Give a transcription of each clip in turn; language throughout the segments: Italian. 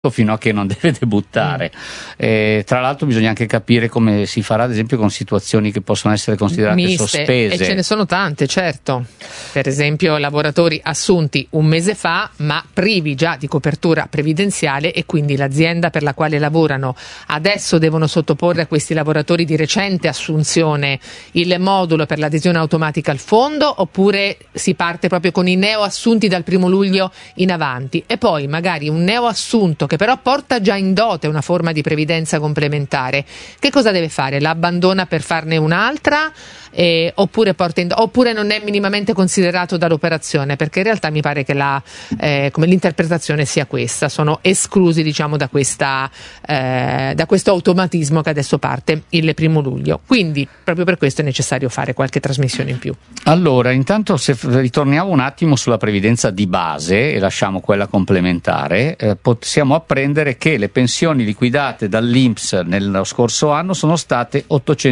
fino a che non deve debuttare. Tra l'altro bisogna anche capire come si farà, ad esempio, con situazioni che possono essere considerate miste, sospese. e ce ne sono tante, certo. Per esempio lavoratori assunti un mese fa ma privi già di copertura previdenziale, e quindi l'azienda per la quale lavorano adesso devono sottoporre a questi lavoratori di recente assunzione il modulo per l'adesione automatica al fondo, oppure si parte proprio con i neoassunti dal 1 luglio in avanti, e poi magari un neoassunto che però porta già in dote una forma di previdenza complementare, che cosa deve fare? La abbandona per farne un'altra, oppure non è minimamente considerato dall'operazione? Perché in realtà mi pare che come l'interpretazione sia questa, sono esclusi, diciamo, da questo automatismo che adesso parte il 1 luglio. Quindi proprio per questo è necessario fare qualche trasmissione in più. Allora, intanto, se ritorniamo un attimo sulla previdenza di base e lasciamo quella complementare, possiamo apprendere che le pensioni liquidate dall'INPS nello scorso anno sono state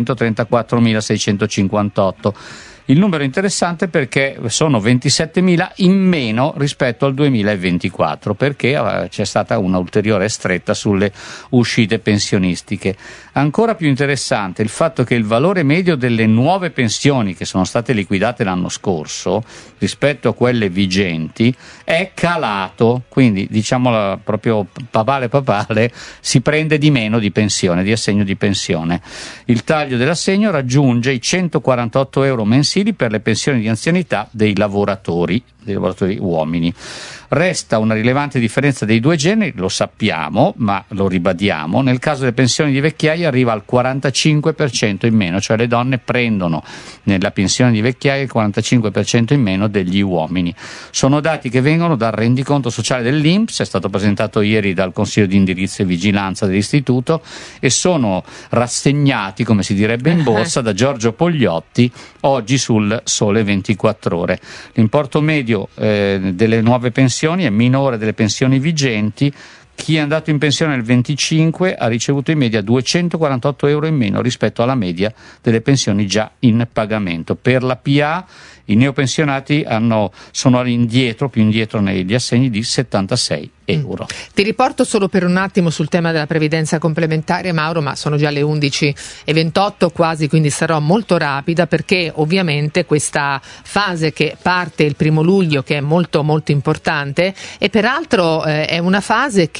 834.658. Il numero è interessante perché sono 27.000 in meno rispetto al 2024, perché c'è stata una ulteriore stretta sulle uscite pensionistiche. Ancora più interessante il fatto che il valore medio delle nuove pensioni che sono state liquidate l'anno scorso rispetto a quelle vigenti è calato, quindi, diciamola proprio papale, si prende di meno di pensione, di assegno di pensione. Il taglio dell'assegno raggiunge i 148 euro mensili per le pensioni di anzianità dei lavoratori uomini. Resta una rilevante differenza dei due generi, lo sappiamo, ma lo ribadiamo: nel caso delle pensioni di vecchiaia arriva al 45% in meno, cioè le donne prendono nella pensione di vecchiaia il 45% in meno degli uomini. Sono dati che vengono dal rendiconto sociale dell'INPS, è stato presentato ieri dal Consiglio di indirizzo e vigilanza dell'istituto, e sono rassegnati, come si direbbe in borsa, da Giorgio Pogliotti oggi sul Sole 24 Ore. L'importo medio delle nuove pensioni è minore delle pensioni vigenti. Chi è andato in pensione nel 25 ha ricevuto in media 248 euro in meno rispetto alla media delle pensioni già in pagamento. Per la PA i neopensionati sono più indietro negli assegni di 76 euro. Ti riporto solo per un attimo sul tema della previdenza complementare, Mauro, ma sono già le 11:28 quasi, quindi sarò molto rapida, perché ovviamente questa fase che parte il 1 luglio, che è molto molto importante, e peraltro è una fase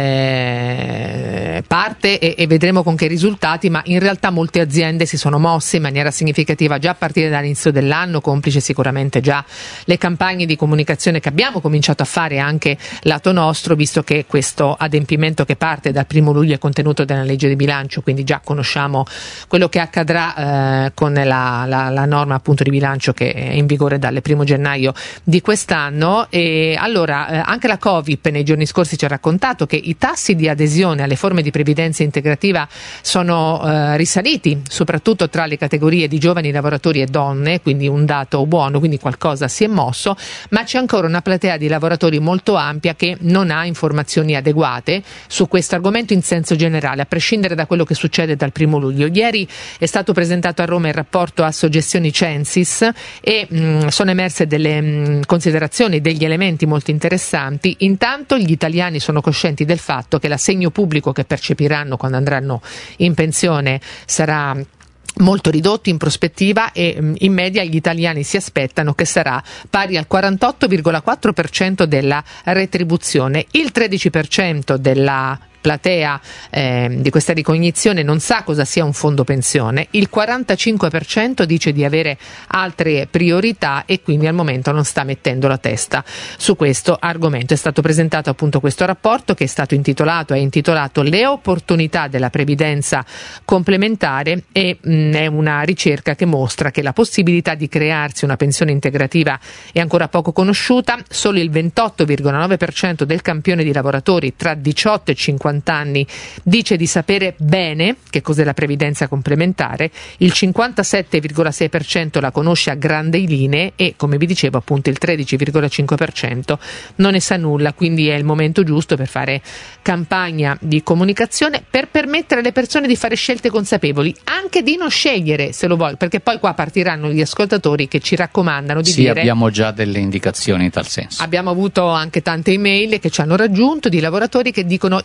che parte e vedremo con che risultati, ma in realtà molte aziende si sono mosse in maniera significativa già a partire dall'inizio dell'anno, complice sicuramente già le campagne di comunicazione che abbiamo cominciato a fare anche lato nostro, visto che questo adempimento che parte dal 1 luglio è contenuto nella legge di bilancio, quindi già conosciamo quello che accadrà con la norma appunto di bilancio che è in vigore dal 1 gennaio di quest'anno. E allora anche la Covip nei giorni scorsi ci ha raccontato che i tassi di adesione alle forme di previdenza integrativa sono risaliti soprattutto tra le categorie di giovani lavoratori e donne, quindi un dato buono, quindi qualcosa si è mosso, ma c'è ancora una platea di lavoratori molto ampia che non ha informazioni adeguate su questo argomento in senso generale, a prescindere da quello che succede dal 1 luglio. Ieri è stato presentato a Roma il rapporto Assogestioni Censis e sono emerse delle considerazioni, degli elementi molto interessanti. Intanto gli italiani sono coscienti del fatto che l'assegno pubblico che percepiranno quando andranno in pensione sarà molto ridotto in prospettiva, e in media gli italiani si aspettano che sarà pari al 48,4% della retribuzione. Il 13% della platea di questa ricognizione non sa cosa sia un fondo pensione, il 45% dice di avere altre priorità e quindi al momento non sta mettendo la testa su questo argomento. È stato presentato appunto questo rapporto che è intitolato Le opportunità della previdenza complementare, e è una ricerca che mostra che la possibilità di crearsi una pensione integrativa è ancora poco conosciuta. Solo il 28,9% del campione di lavoratori tra 18 e 50 50 anni dice di sapere bene che cos'è la previdenza complementare, il 57,6% la conosce a grandi linee e, come vi dicevo, appunto il 13,5% non ne sa nulla, quindi è il momento giusto per fare campagna di comunicazione per permettere alle persone di fare scelte consapevoli, anche di non scegliere se lo voglio, perché poi qua partiranno gli ascoltatori che ci raccomandano di dire. Abbiamo già delle indicazioni in tal senso. Abbiamo avuto anche tante email che ci hanno raggiunto di lavoratori che dicono: